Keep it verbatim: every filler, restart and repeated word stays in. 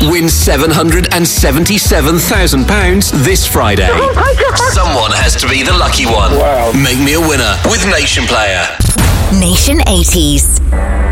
Win seven hundred seventy-seven thousand pounds this Friday. Oh my God. Someone has to be the lucky one. Wow. Make me a winner with Nation Player. Nation eighties.